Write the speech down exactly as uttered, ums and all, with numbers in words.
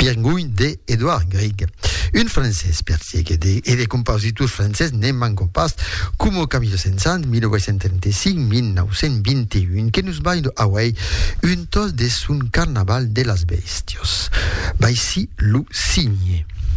Irgouin de Edouard Grieg. Un français perché et des, et des compositeurs français ne manquent pas, comme Camilo Saint-Saëns, dix-neuf cent trenta-cinq à dix-neuf cent vingt et un, que nous baille de Hawaï, une tos de son carnaval de las bestios. Baïsi lu signe.